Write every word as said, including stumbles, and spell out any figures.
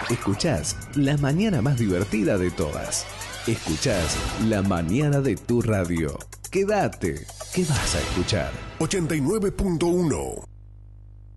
Escuchás la mañana más divertida de todas. Escuchás la mañana de tu radio. Quédate, ¿qué vas a escuchar? ochenta y nueve punto uno